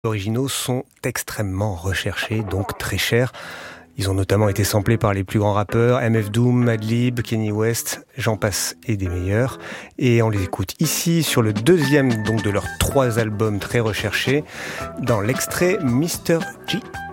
originaux sont extrêmement recherchés, donc très chers. Ils ont notamment été samplés par les plus grands rappeurs, MF Doom, Madlib, Kanye West, j'en passe et des meilleurs. Et on les écoute ici sur le deuxième donc de leurs 3 albums très recherchés, dans l'extrait Mr. G.